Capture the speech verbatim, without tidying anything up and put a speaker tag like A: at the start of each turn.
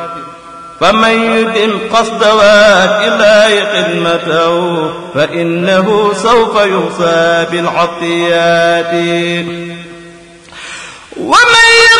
A: فمن يدم قصد واد الله خدمته فإنه سوف يوصى بالعطيات ومن